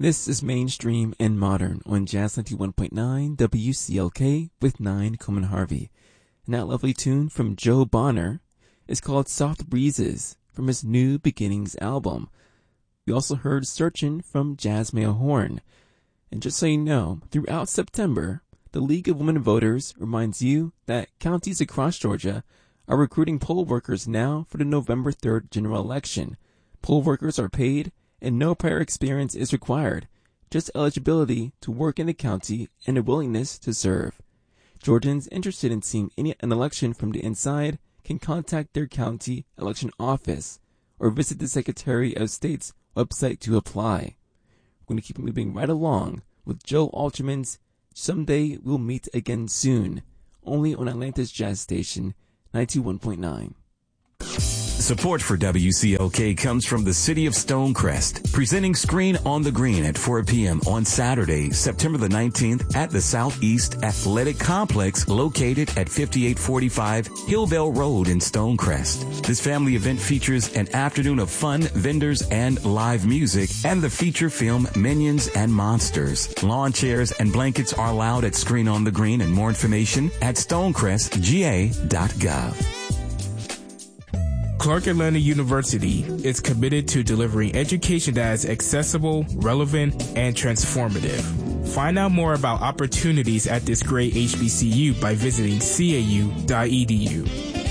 This is Mainstream and Modern on Jazz 91.9 WCLK with 9 Coleman Harvey. And that lovely tune from Joe Bonner is called Soft Breezes from his New Beginnings album. We also heard Searchin' from Jasmine Horn. And just so you know, throughout September, the League of Women Voters reminds you that counties across Georgia are recruiting poll workers now for the November 3rd general election. Poll workers are paid and no prior experience is required, just eligibility to work in the county and a willingness to serve. Georgians interested in seeing an election from the inside can contact their county election office or visit the Secretary of State's website to apply. We're going to keep moving right along with Joe Alterman's Someday We'll Meet Again Soon, only on Atlanta's Jazz Station 91.9. Support for WCLK comes from the City of Stonecrest, presenting Screen on the Green at 4 p.m. on Saturday, September the 19th at the Southeast Athletic Complex located at 5845 Hillbell Road in Stonecrest. This family event features an afternoon of fun, vendors, and live music, and the feature film Minions and Monsters. Lawn chairs and blankets are allowed at Screen on the Green, and more information at stonecrestga.gov. Clark Atlanta University is committed to delivering education that is accessible, relevant, and transformative. Find out more about opportunities at this great HBCU by visiting cau.edu.